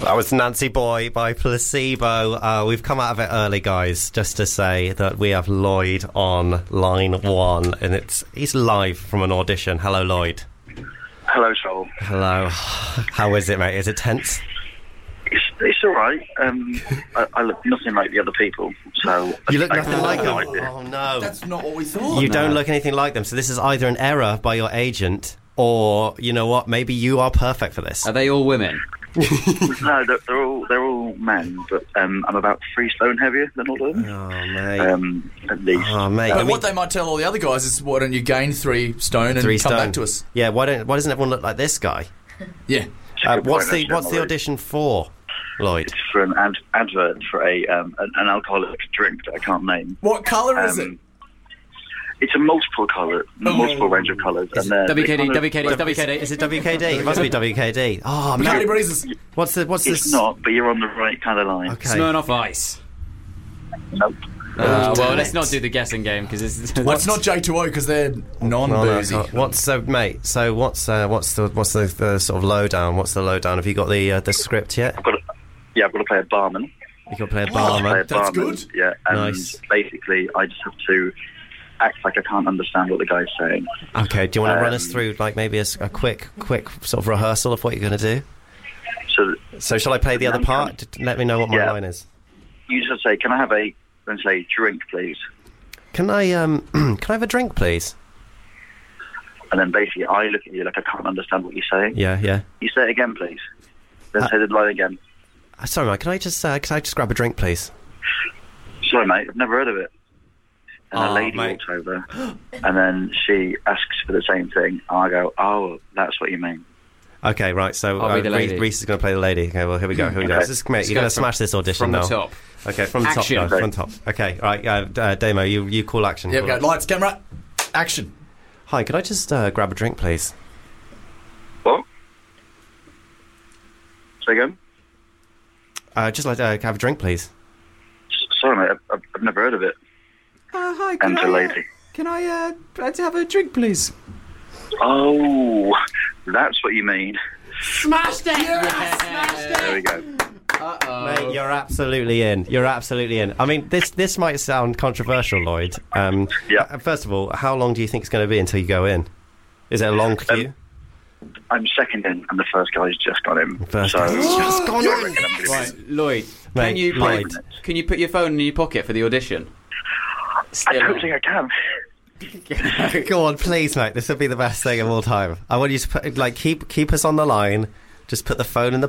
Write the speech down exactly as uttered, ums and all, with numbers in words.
That was Nancy Boy by Placebo. Uh, we've come out of it early, guys, just to say that we have Lloyd on line one, and it's he's live from an audition. Hello, Lloyd. Hello, Joel. Hello. How is it, mate? Is it tense? It's, it's all right. Um, I, I look nothing like the other people, so... You look I, nothing I, like them? no Oh, no. That's not what we thought. You no. don't look anything like them, so this is either an error by your agent, or, you know what, maybe you are perfect for this. Are they all women? No, they're, they're all they're all men, but um, I'm about three stone heavier than all of them. Oh, mate. Um, at least. Oh, mate. But I mean, what they might tell all the other guys is, why don't you gain three stone and three come stone. back to us? Yeah, why don't why doesn't everyone look like this guy? Yeah. Uh, Good what's point, the actually, what's the Molly. audition for, Lloyd? It's for an ad- advert for a um, an, an alcoholic drink that I can't name. What colour is it? Um, It's a multiple colour, multiple range of colours. Is and they're- W K D, they kind of- W K D, W K D. Is it W K D? It must be W K D. Oh, Bacardi man. Breezes. What's the what's It's this? not, but you're on the right kind of line. Okay. Smirnoff Ice. Nope. Uh, well, damn let's it. not do the guessing game because it's. Well, it's not J two O because they're non-boozy. No, no, what's so, mate? So what's uh, what's the what's the, the sort of lowdown? What's the lowdown? Have you got the uh, the script yet? I've got to, yeah, I've got to play a barman. You can play a I've got to play a barman. That's barman, good. Yeah, and Nice. basically I just have to act like I can't understand what the guy's saying. Okay. Do you want to run us Um, through like maybe a, s- a quick quick sort of rehearsal of what you're going to do? So So shall I play the other part? D- Let me know what my Yeah. line is. you just have to say, "Can I have a?" Then say, "Drink, please." Can I um can I have a drink, please? And then basically I look at you like I can't understand what you're saying. Yeah, yeah. You say it again, please. Then Uh, say the line again. Uh, Sorry, mate. Can I just uh, can I just grab a drink, please? Sorry, mate, I've never heard of it. And Oh, a lady mate. walks over, and then she asks for the same thing. And I go, "Oh, that's what you mean." Okay, right. So I'll uh, be the lady. Reese, Reese is going to play the lady. Okay, well here we go. Here we go. Okay. This is, mate, Let's you're go going to from- smash this audition From now. the top. Okay, from the Action. top, guys. From the top. Okay, right. Uh, d- uh, Damo, you you call action. Yeah, Call go. it. Lights, camera, action. Hi, could I just uh, grab a drink, please? What? Say again. Uh, just like uh, have a drink, please. S- Sorry, mate, I've, I've never heard of it. Uh, hi, And a lady. can I uh, have a drink, please? Oh, that's what you mean. Smashed it! Yeah. There we go. Uh-oh. Mate, you're absolutely in. You're absolutely in. I mean, this this might sound controversial, Lloyd. Um, Yeah. uh, First of all, how long do you think it's going to be until you go in? Is it a long queue? I'm second in, and the first guy's just got in. First so, guy's just gone I in. reckon I'm gonna be- Right, Lloyd, Mate, can you put, Lloyd. can you put your phone in your pocket for the audition? I Still don't on. think I can. Go on, please, mate. This would be the best thing of all time. I want you to put, like keep keep us on the line. Just put the phone in the